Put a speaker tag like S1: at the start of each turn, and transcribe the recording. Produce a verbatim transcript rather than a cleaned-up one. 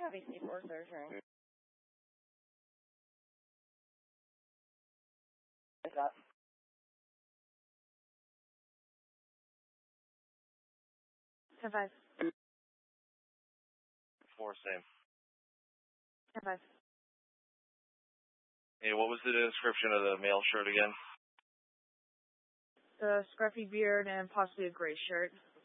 S1: obviously for surgery. What's up? ten five.
S2: Four, same.
S1: ten five.
S2: Hey, what was the description of the male shirt again?
S1: The scruffy beard and possibly a gray shirt.